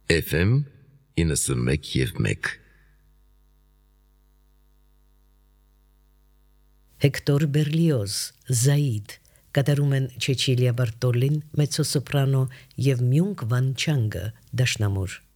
FM 91.1 Հեկտոր Բերլիոզ, Զայիդ, կատարում են Չեչիլիա Բարտոլին, մեծոսոպրանո և Մյունկ Վան Չանգը, դաշնամուր։